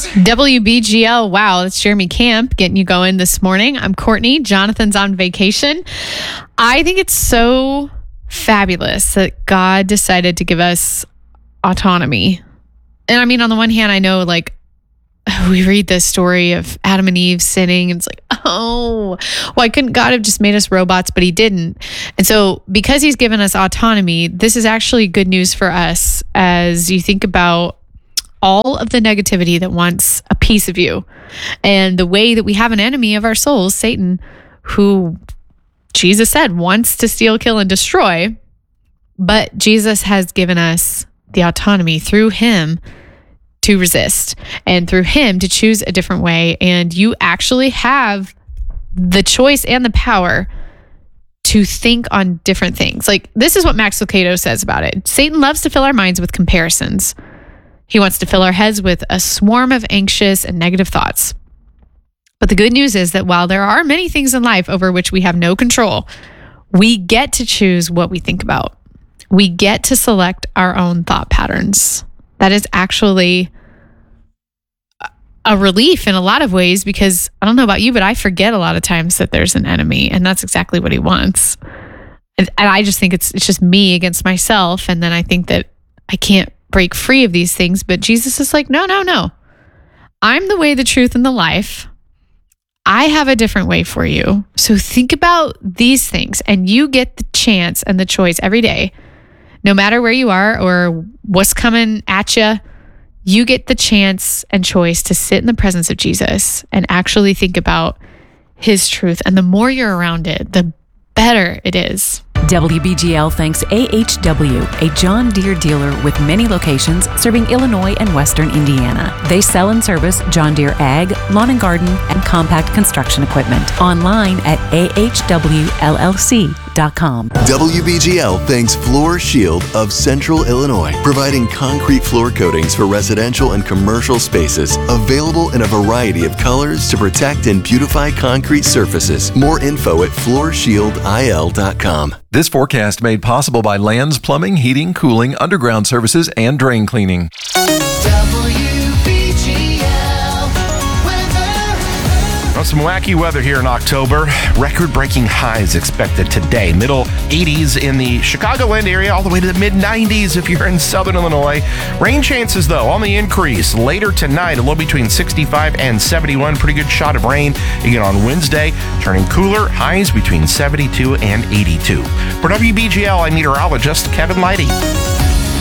WBGL. Wow, that's Jeremy Camp getting you going this morning. I'm Courtney. Jonathan's on vacation. I think it's so fabulous that God decided to give us autonomy. And I mean, on the one hand, I know like we read this story of Adam and Eve sinning, and it's like, oh, why couldn't God have just made us robots? But he didn't. And so because he's given us autonomy, this is actually good news for us as you think about all of the negativity that wants a piece of you and the way that we have an enemy of our souls, Satan, who Jesus said wants to steal, kill, and destroy. But Jesus has given us the autonomy through him to resist and through him to choose a different way. And you actually have the choice and the power to think on different things. Like, this is what Max Lucado says about it. Satan loves to fill our minds with comparisons. He wants to fill our heads with a swarm of anxious and negative thoughts. But the good news is that while there are many things in life over which we have no control, we get to choose what we think about. We get to select our own thought patterns. That is actually a relief in a lot of ways, because I don't know about you, but I forget a lot of times that there's an enemy, and that's exactly what he wants. And I just think it's just me against myself. And then I think that I can't break free of these things. But Jesus is like, no. I'm the way, the truth, and the life. I have a different way for you. So think about these things, and you get the chance and the choice every day, no matter where you are or what's coming at you. You get the chance and choice to sit in the presence of Jesus and actually think about his truth. And the more you're around it, the better it is. WBGL thanks AHW, a John Deere dealer with many locations serving Illinois and Western Indiana. They sell and service John Deere ag, lawn and garden, and compact construction equipment. Online at ahwllc.com. WBGL thanks Floor Shield of Central Illinois, providing concrete floor coatings for residential and commercial spaces, available in a variety of colors to protect and beautify concrete surfaces. More info at floorshieldil.com. This forecast made possible by Lands Plumbing, Heating, Cooling, Underground Services, and Drain Cleaning. Well, some wacky weather here in October. Record-breaking highs expected today. Middle 80s in the Chicagoland area, all the way to the mid-90s if you're in southern Illinois. Rain chances, though, on the increase. Later tonight, a low between 65 and 71. Pretty good shot of rain again on Wednesday. Turning cooler, highs between 72 and 82. For WBGL, I'm meteorologist Kevin Leidy.